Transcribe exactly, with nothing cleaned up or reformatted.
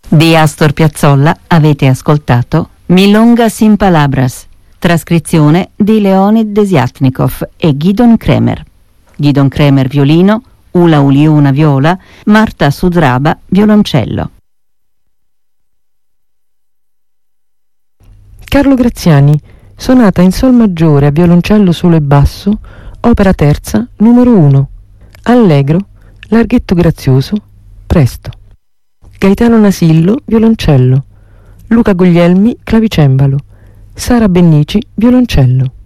Di Astor Piazzolla avete ascoltato Milonga sin palabras, trascrizione di Leonid Desiatnikov e Gidon Kremer. Gidon Kremer violino, Ula Uliona viola, Marta Sudraba violoncello. Carlo Graziani, sonata in sol maggiore a violoncello solo e basso, opera terza, numero uno. Allegro, larghetto grazioso, presto. Gaetano Nasillo, violoncello. Luca Guglielmi, clavicembalo. Sara Bennici, violoncello.